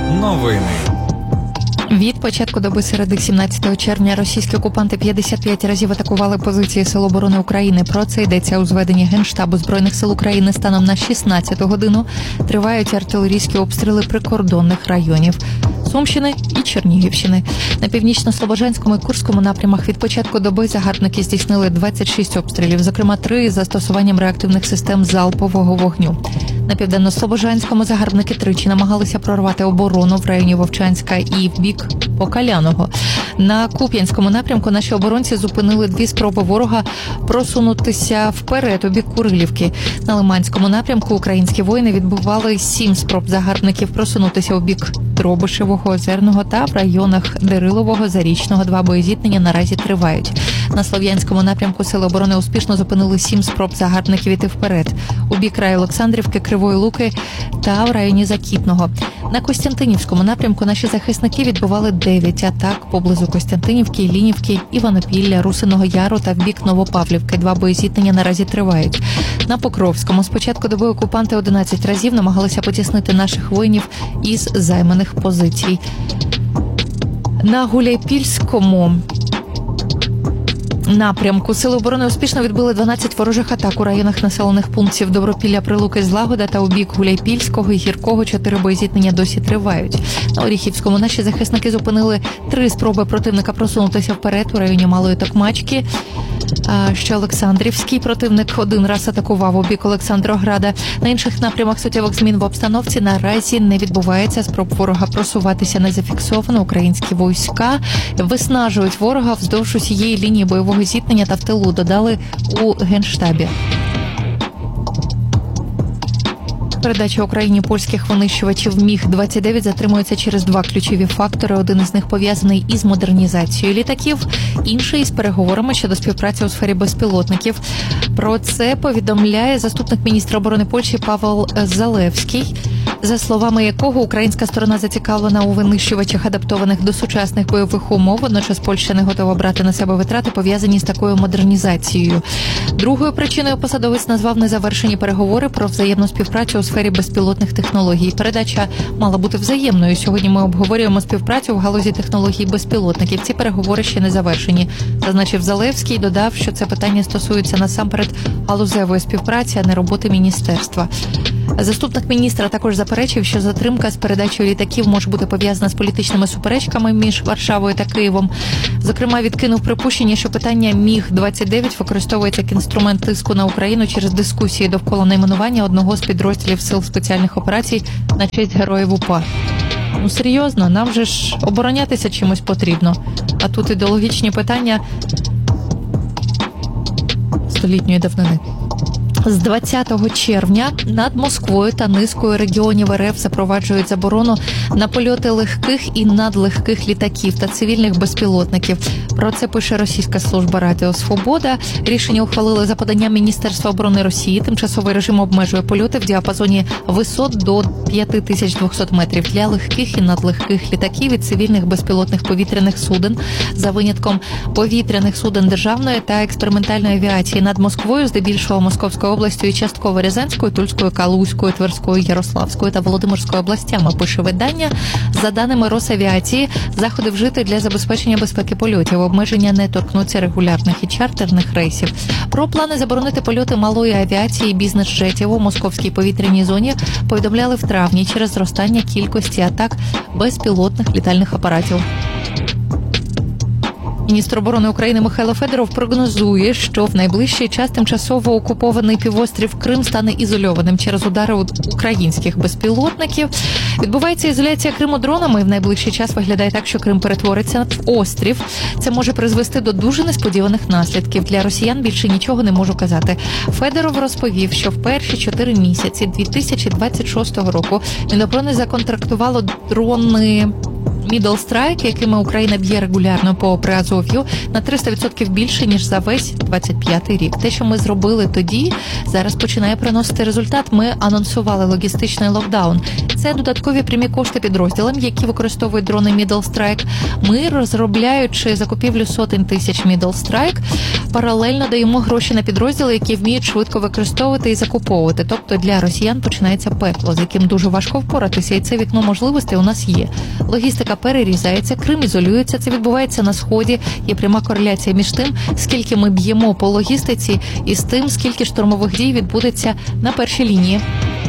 Новини. Від початку доби середи 17 червня російські окупанти 55 разів атакували позиції Сил оборони України. Про це йдеться у зведенні Генштабу Збройних сил України. Станом на 16 годину тривають артилерійські обстріли прикордонних районів Сумщини і Чернігівщини. На північно-слобожанському і Курському напрямах від початку доби загарбники здійснили 26 обстрілів, зокрема 3 з застосуванням реактивних систем залпового вогню. На південно-слобожанському загарбники тричі намагалися прорвати оборону в районі Вовчанська і в бік Покалянного. На Куп'янському напрямку наші оборонці зупинили 2 спроби ворога просунутися вперед у бік Курилівки. На Лиманському напрямку українські воїни відбивали 7 спроб загарбників просунутися у бік Дробишевого, Озерного та в районах Дерилового, Зарічного. 2 боєзіткнення наразі тривають. На Слов'янському напрямку Сили оборони успішно зупинили 7 спроб загарбників іти вперед у бік краю Олександрівки, Кривої Луки та в районі Закітного. На Костянтинівському напрямку наші захисники відбивали 9 атак поблизу Костянтинівки, Іллінівки, Іванопілля, Русиного Яру та в бік Новопавлівки. 2 боєзіткнення наразі тривають. На Покровському спочатку доби окупанти 11 разів намагалися потіснити наших воїнів із займаних позицій. На Гуляйпільському напрямку Сили оборони успішно відбили 12 ворожих атак у районах населених пунктів Добропілля, Прилуки, Злагода та у бік Гуляйпільського і Гіркого. 4 боєзіткнення досі тривають. На Оріхівському наші захисники зупинили 3 спроби противника просунутися вперед у районі Малої Токмачки. Ще Олександрівський противник 1 раз атакував у бік Олександрограда. На інших напрямах суттєвих змін в обстановці наразі не відбувається. Спроб ворога просуватися не зафіксовано. Українські війська виснажують ворога вздовж усієї лінії бойового зіткнення та в тилу, додали у Генштабі. Передача Україні польських винищувачів Міг-29 затримується через 2 ключові фактори. Один із них пов'язаний із модернізацією літаків, інший – із переговорами щодо співпраці у сфері безпілотників. Про це повідомляє заступник міністра оборони Польщі Павел Залевський, за словами якого українська сторона зацікавлена у винищувачах, адаптованих до сучасних бойових умов. Водночас Польща не готова брати на себе витрати, пов'язані з такою модернізацією. Другою причиною посадовець назвав незавершені переговори про взаємну співпрацю у сфері безпілотних технологій. Передача мала бути взаємною. Сьогодні ми обговорюємо співпрацю в галузі технологій безпілотників. Ці переговори ще не завершені, зазначив Залевський. Додав, що це питання стосується насамперед галузевої співпраці, а не роботи міністерства. Заступник міністра також заперечив, що затримка з передачею літаків може бути пов'язана з політичними суперечками між Варшавою та Києвом. Зокрема, відкинув припущення, що питання Міг-29 використовується як інструмент тиску на Україну через дискусії довкола найменування одного з підрозділів Сил спеціальних операцій на честь героїв УПА. Ну, серйозно, нам же ж оборонятися чимось потрібно. А тут ідеологічні питання столітньої давнини. З 20 червня над Москвою та низкою регіонів РФ запроваджують заборону на польоти легких і надлегких літаків та цивільних безпілотників. Про це пише російська служба Радіо Свобода. Рішення ухвалили за поданням Міністерства оборони Росії. Тимчасовий режим обмежує польоти в діапазоні висот до 5200 метрів для легких і надлегких літаків і цивільних безпілотних повітряних суден, за винятком повітряних суден державної та експериментальної авіації над Москвою, здебільшого Московською областю і частково Рязанською, Тульською, Калузькою, Тверською, Ярославською та Володимирською областями, пише видання. За даними Росавіації, заходи вжити для забезпечення безпеки польотів. Обмеження не торкнуться регулярних і чартерних рейсів. Про плани заборонити польоти малої авіації і бізнес-джетів у московській повітряній зоні повідомляли в травні через зростання кількості атак безпілотних літальних апаратів. Міністр оборони України Михайло Федоров прогнозує, що в найближчий час тимчасово окупований півострів Крим стане ізольованим через удари українських безпілотників. Відбувається ізоляція Криму дронами, і в найближчий час виглядає так, що Крим перетвориться в острів. Це може призвести до дуже несподіваних наслідків. Для росіян більше нічого не можу казати. Федоров розповів, що в перші 4 місяці 2026 року Міноборони законтрактувало дрони Middle Strike, якими Україна б'є регулярно по Приазов'ю, на 300% більше, ніж за весь 25-й рік. Те, що ми зробили тоді, зараз починає приносити результат. Ми анонсували логістичний локдаун. Це додаткові прямі кошти підрозділам, які використовують дрони Middle Strike. Ми, розробляючи закупівлю сотень тисяч Middle Strike, паралельно даємо гроші на підрозділи, які вміють швидко використовувати і закуповувати. Тобто для росіян починається пекло, з яким дуже важко впоратися, і це вікно можливостей у нас є. Логістика перерізається, Крим ізолюється, це відбувається на Сході. Є пряма кореляція між тим, скільки ми б'ємо по логістиці, і з тим, скільки штурмових дій відбудеться на першій лінії.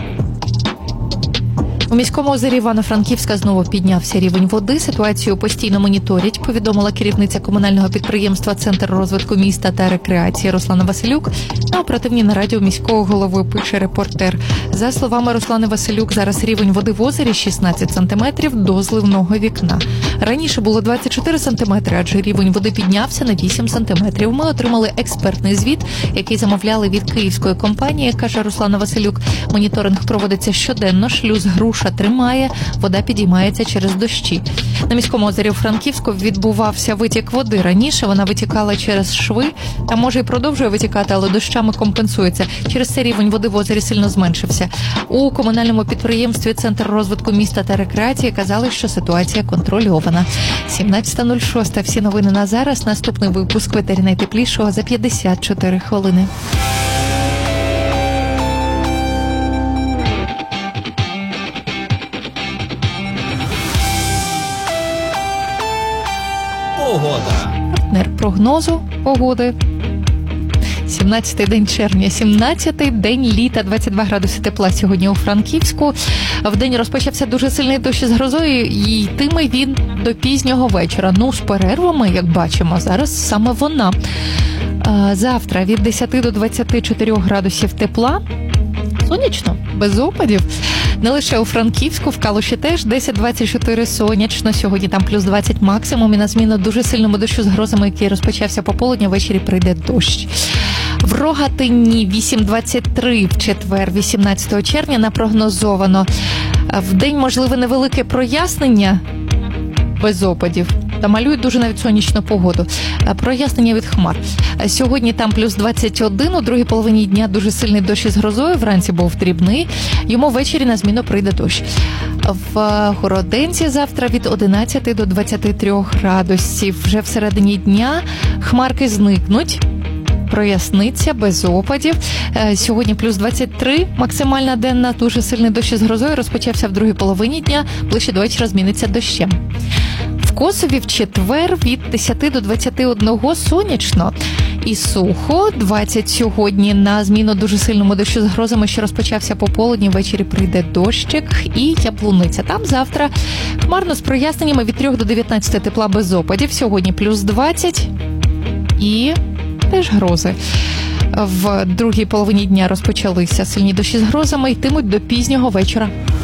У міському озері Івано-Франківська знову піднявся рівень води. Ситуацію постійно моніторять, повідомила керівниця комунального підприємства «Центр розвитку міста та рекреації» Руслана Василюк. На оперативній нараді у міського голови пише репортер. За словами Руслани Василюк, зараз рівень води в озері 16 сантиметрів до зливного вікна. Раніше було 24 сантиметри, адже рівень води піднявся на 8 сантиметрів. Ми отримали експертний звіт, який замовляли від київської компанії, каже Руслана Василюк. Моніторинг проводиться щоденно, шлюз Груша тримає, вода підіймається через дощі. На міському озері у Франківську відбувався витік води. Раніше вона витікала через шви, та може і продовжує витікати, але дощами компенсується. Через це рівень води в озері сильно зменшився. У комунальному підприємстві «Центр розвитку міста та рекреації» казали, що ситуація контрольована. 17:06. Всі новини на зараз. Наступний випуск «Ветері найтеплішого» за 54 хвилини. Погода. Партнер прогнозу погоди. 17-й день червня, 17-й день літа, 22 градуси тепла сьогодні у Франківську. Вдень розпочався дуже сильний дощ із грозою, і йтиме він до пізнього вечора. Ну, з перервами, як бачимо, зараз саме вона. Завтра від 10 до 24 градусів тепла. Сонячно, без опадів. Не лише у Франківську, в Калуші теж 10-24 сонячно. Сьогодні там плюс 20 максимум, і на зміну дуже сильному дощу з грозами, який розпочався пополудня, ввечері прийде дощ. В Рогатині 8:23 в четвер, 18 червня, напрогнозовано. Вдень можливе невелике прояснення без опадів. Та малюють дуже навіть сонячну погоду. Прояснення від хмар. Сьогодні там плюс 21, у другій половині дня дуже сильний дощ із грозою, вранці був дрібний, йому ввечері на зміну прийде дощ. В Городенці завтра від 11 до 23 градусів. Вже всередині дня хмарки зникнуть. Проясниться без опадів. Сьогодні плюс 23, максимальна денна, дуже сильний дощ із грозою розпочався в другій половині дня, ближче до вечора зміниться дощем. В Косові в четвер від 10 до 21 сонячно і сухо. 20 сьогодні на зміну дуже сильному дощу з грозами, що розпочався пополудні, ввечері прийде дощик і Яблуниця. Там завтра хмарно з проясненнями від 3 до 19 тепла без опадів. Сьогодні плюс 20 і теж грози. В другій половині дня розпочалися сильні дощі з грозами, йтимуть до пізнього вечора.